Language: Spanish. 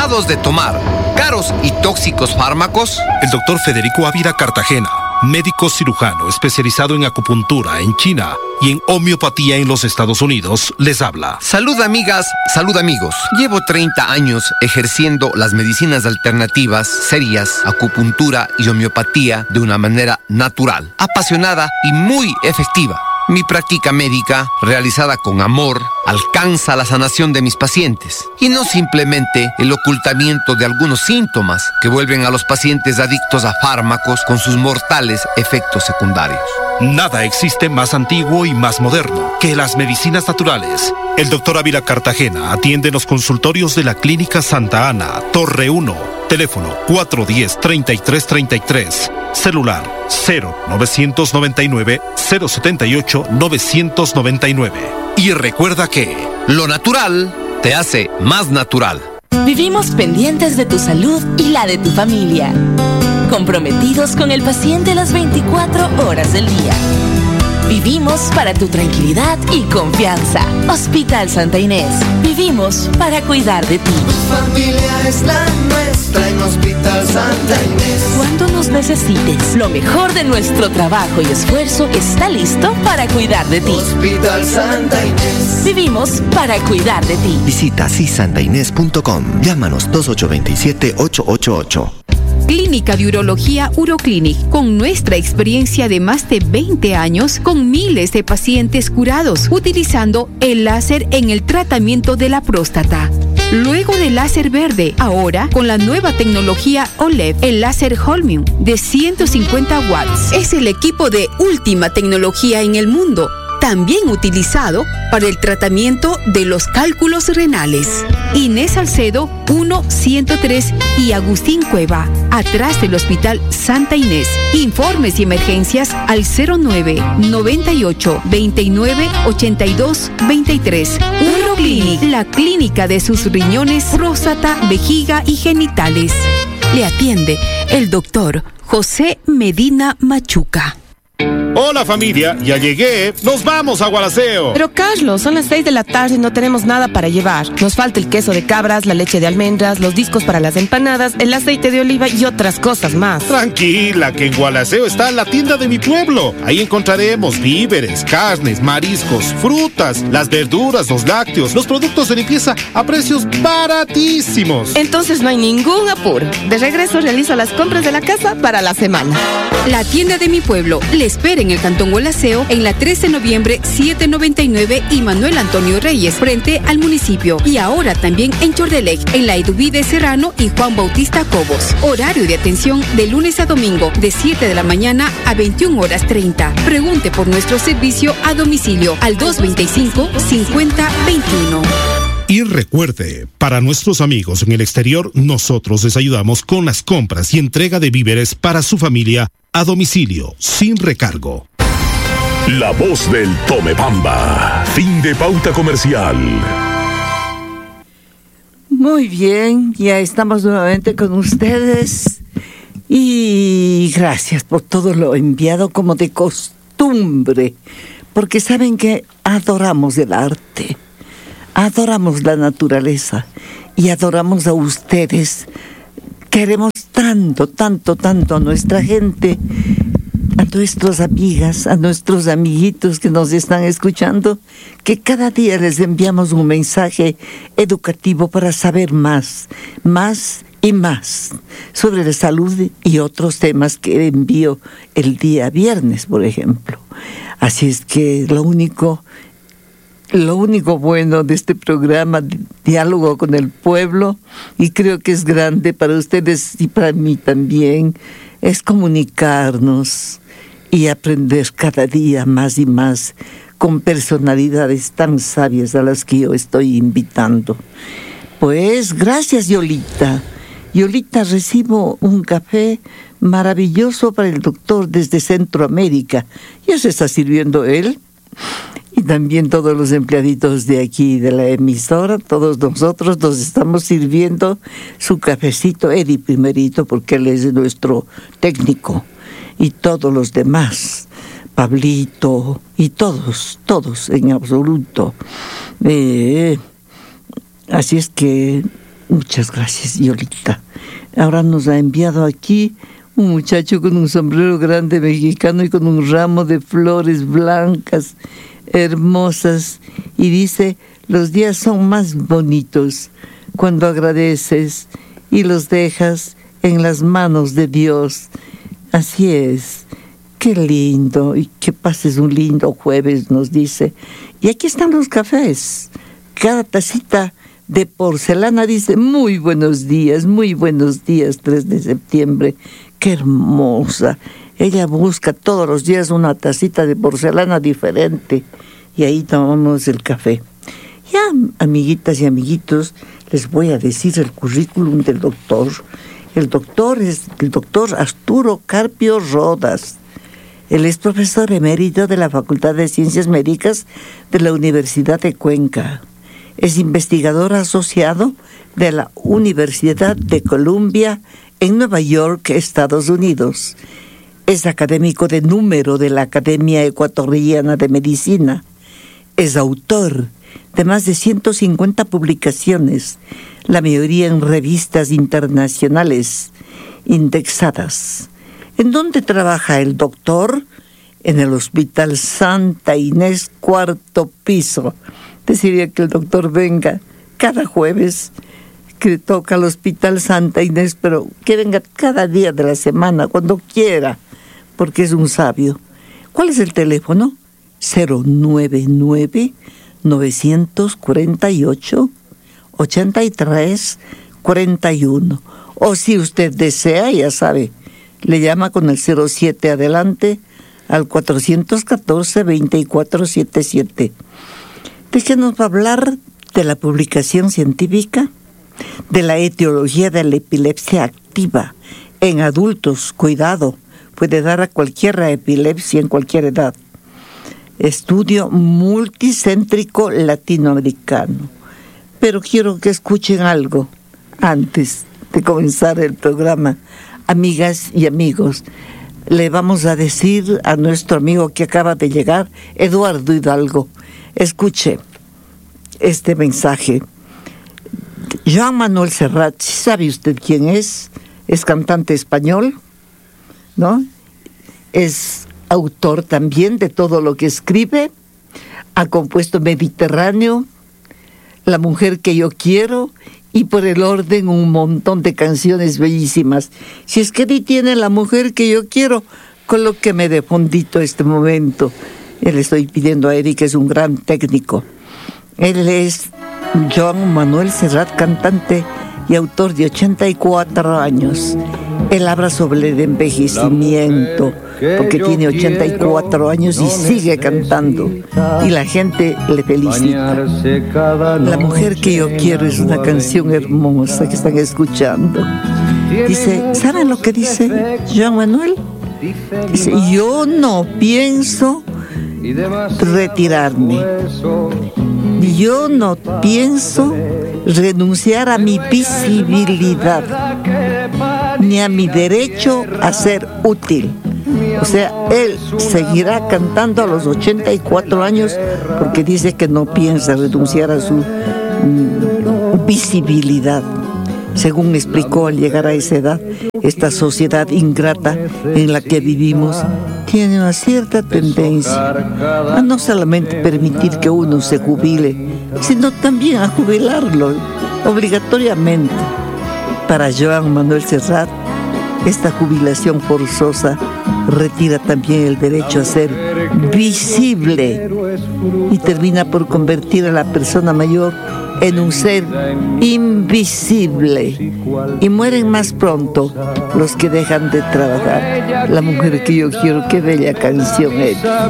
cansados de tomar caros y tóxicos fármacos? El doctor Federico Ávila Cartagena, médico cirujano especializado en acupuntura en China y en homeopatía en los Estados Unidos, les habla. Salud amigas, salud amigos. Llevo 30 años ejerciendo las medicinas alternativas, serias, acupuntura y homeopatía de una manera natural, apasionada y muy efectiva. Mi práctica médica, realizada con amor, alcanza la sanación de mis pacientes y no simplemente el ocultamiento de algunos síntomas que vuelven a los pacientes adictos a fármacos con sus mortales efectos secundarios. Nada existe más antiguo y más moderno que las medicinas naturales. El doctor Ávila Cartagena atiende en los consultorios de la Clínica Santa Ana, Torre 1, teléfono 410-3333, celular 0999-078-999. Y recuerda que lo natural te hace más natural. Vivimos pendientes de tu salud y la de tu familia, comprometidos con el paciente las 24 horas del día. Vivimos para tu tranquilidad y confianza. Hospital Santa Inés. Vivimos para cuidar de ti. Tu familia es la nuestra en Hospital Santa Inés. Cuando nos necesites, lo mejor de nuestro trabajo y esfuerzo está listo para cuidar de ti. Hospital Santa Inés. Vivimos para cuidar de ti. Visita sisantainés.com. Llámanos 2827-888. Clínica de Urología Uroclinic, con nuestra experiencia de más de 20 años, con miles de pacientes curados, utilizando el láser en el tratamiento de la próstata. Luego del láser verde, ahora con la nueva tecnología OLED, el láser Holmium de 150 watts. Es el equipo de última tecnología en el mundo, también utilizado para el tratamiento de los cálculos renales. Inés Salcedo 1-103 y Agustín Cueva, atrás del Hospital Santa Inés. Informes y emergencias al 09-98-29-82-23. Uroclinic, la clínica de sus riñones, próstata, vejiga y genitales. Le atiende el doctor José Medina Machuca. Hola familia, ya llegué. Nos vamos a Gualaceo. Pero Carlos, son las 6 de la tarde y no tenemos nada para llevar. Nos falta el queso de cabras, la leche de almendras, los discos para las empanadas, el aceite de oliva y otras cosas más. Tranquila, que en Gualaceo está la tienda de mi pueblo. Ahí encontraremos víveres, carnes, mariscos, frutas, las verduras, los lácteos, los productos de limpieza a precios baratísimos. Entonces no hay ningún apuro. De regreso realizo las compras de la casa para la semana. La tienda de mi pueblo le espera en el Cantón Gualaceo, en la 13 de noviembre 799 y Manuel Antonio Reyes, frente al municipio. Y ahora también en Chordelec, en la Eduvide Serrano y Juan Bautista Cobos. Horario de atención de lunes a domingo, de 7 de la mañana a 21:30. Pregunte por nuestro servicio a domicilio al 225-5021. Y recuerde, para nuestros amigos en el exterior, nosotros les ayudamos con las compras y entrega de víveres para su familia a domicilio, sin recargo. La voz del Tomebamba. Fin de pauta comercial. Muy bien, ya estamos nuevamente con ustedes. Y gracias por todo lo enviado como de costumbre. Porque saben que adoramos el arte. Adoramos la naturaleza y adoramos a ustedes. Queremos tanto, tanto, tanto a nuestra gente, a nuestras amigas, a nuestros amiguitos que nos están escuchando, que cada día les enviamos un mensaje educativo para saber más y más sobre la salud y otros temas que envío el día viernes, por ejemplo. Así es que lo único bueno de este programa, Diálogo con el Pueblo, y creo que es grande para ustedes y para mí también, es comunicarnos y aprender cada día más y más con personalidades tan sabias a las que yo estoy invitando. Pues gracias, Yolita. Yolita, recibo un café maravilloso para el doctor desde Centroamérica. Ya se está sirviendo él. Y también todos los empleaditos de aquí, de la emisora, todos nosotros nos estamos sirviendo su cafecito, Eddie primerito, porque él es nuestro técnico, y todos los demás, Pablito, y todos en absoluto. Así es que Muchas gracias, Yolita. Ahora nos ha enviado aquí un muchacho con un sombrero grande mexicano y con un ramo de flores blancas, hermosas, y dice: los días son más bonitos cuando agradeces y los dejas en las manos de Dios. Así es. Qué lindo, y que pases un lindo jueves, nos dice. Y aquí están los cafés. Cada tacita de porcelana dice: muy buenos días, 3 de septiembre. Qué hermosa. Ella busca todos los días una tacita de porcelana diferente. Y ahí tomamos el café. Ya, amiguitas y amiguitos, les voy a decir el currículum del doctor. El doctor es el doctor Arturo Carpio Rodas. Él es profesor emérito de la Facultad de Ciencias Médicas de la Universidad de Cuenca. Es investigador asociado de la Universidad de Columbia en Nueva York, Estados Unidos. Es académico de número de la Academia Ecuatoriana de Medicina. Es autor de más de 150 publicaciones, la mayoría en revistas internacionales indexadas. ¿En dónde trabaja el doctor? En el Hospital Santa Inés, 4º piso. Desearía que el doctor venga cada jueves, que toca el Hospital Santa Inés, pero que venga cada día de la semana, cuando quiera, porque es un sabio. ¿Cuál es el teléfono? 099-948-8341. O si usted desea, ya sabe, le llama con el 07 adelante al 414-2477. ¿De qué nos va a hablar? De la publicación científica, de la etiología de la epilepsia activa en adultos. Cuidado, puede dar a cualquiera epilepsia en cualquier edad. Estudio multicéntrico latinoamericano. Pero quiero que escuchen algo antes de comenzar el programa. Amigas y amigos, le vamos a decir a nuestro amigo que acaba de llegar, Eduardo Hidalgo, escuche este mensaje. Joan Manuel Serrat, ¿sabe usted quién es? Es cantante español, ¿no? Es autor también de todo lo que escribe. Ha compuesto Mediterráneo, La mujer que yo quiero, y por el orden un montón de canciones bellísimas. Si es que tiene La mujer que yo quiero, colóqueme de fondito este momento. Le estoy pidiendo a Eric, que es un gran técnico. Él es Joan Manuel Serrat, cantante y autor de 84 años. Él habla sobre el envejecimiento, porque tiene 84 años y sigue cantando. Y la gente le felicita. La mujer que yo quiero es una canción hermosa que están escuchando. Dice, ¿saben lo que dice Joan Manuel? Dice, yo no pienso retirarme. Yo no pienso renunciar a mi visibilidad, ni a mi derecho a ser útil. O sea, él seguirá cantando a los 84 años porque dice que no piensa renunciar a su visibilidad. Según explicó, al llegar a esa edad, esta sociedad ingrata en la que vivimos tiene una cierta tendencia a no solamente permitir que uno se jubile, sino también a jubilarlo obligatoriamente. Para Joan Manuel Serrat, esta jubilación forzosa retira también el derecho a ser visible y termina por convertir a la persona mayor en un ser invisible, y mueren más pronto los que dejan de trabajar. La mujer que yo quiero, qué bella canción es.